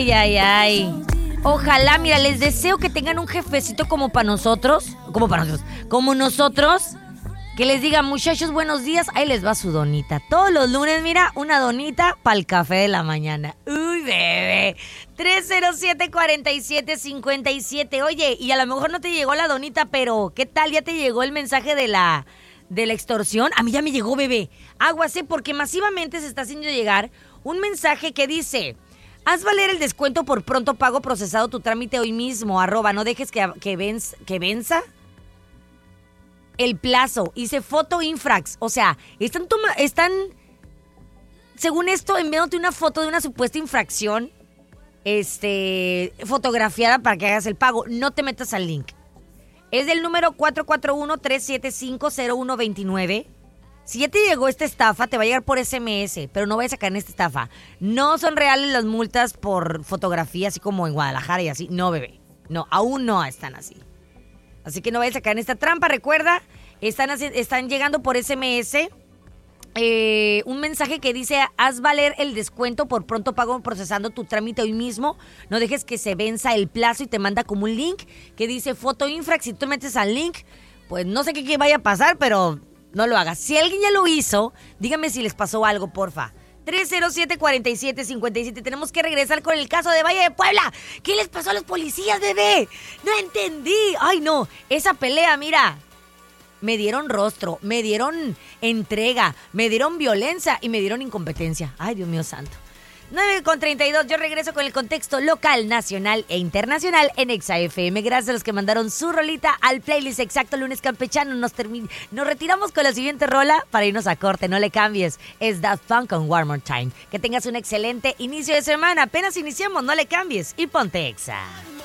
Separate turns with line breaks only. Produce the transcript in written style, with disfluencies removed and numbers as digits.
Ay, ay, ay. Ojalá, mira, les deseo que tengan un jefecito como nosotros, que les diga, muchachos, buenos días, ahí les va su donita. Todos los lunes, mira, una donita para el café de la mañana. Uy, bebé. 307-4757. Oye, y a lo mejor no te llegó la donita, pero ¿qué tal? ¿Ya te llegó el mensaje de la extorsión? A mí ya me llegó, bebé. Aguas, porque masivamente se está haciendo llegar un mensaje que dice: haz valer el descuento por pronto pago procesado tu trámite hoy mismo, @ no dejes que venza el plazo. Hice foto infrax. O sea, están, según esto, enviándote una foto de una supuesta infracción fotografiada para que hagas el pago. No te metas al link. Es del número 441-375-0129. Si ya te llegó esta estafa, te va a llegar por SMS, pero no vayas a caer en esta estafa. No son reales las multas por fotografía, así como en Guadalajara y así. No, bebé. No, aún no están así. Así que no vayas a caer en esta trampa. Recuerda, están llegando por SMS un mensaje que dice: haz valer el descuento por pronto pago procesando tu trámite hoy mismo. No dejes que se venza el plazo, y te manda como un link que dice foto infrax. Si tú metes al link, pues no sé qué vaya a pasar, pero no lo hagas. Si alguien ya lo hizo, dígame si les pasó algo, porfa. 307-4757. Tenemos que regresar con el caso de Valle de Puebla. ¿Qué les pasó a los policías, bebé? No entendí. Ay, no. Esa pelea, mira. Me dieron rostro, me dieron entrega, me dieron violencia y me dieron incompetencia. Ay, Dios mío santo. 9:32, yo regreso con el contexto local, nacional e internacional en Exa FM. Gracias a los que mandaron su rolita al playlist Exacto Lunes Campechano. Nos retiramos con la siguiente rola para irnos a corte. No le cambies. Es Daft Punk con One More Time. Que tengas un excelente inicio de semana. Apenas iniciamos, no le cambies y ponte Exa.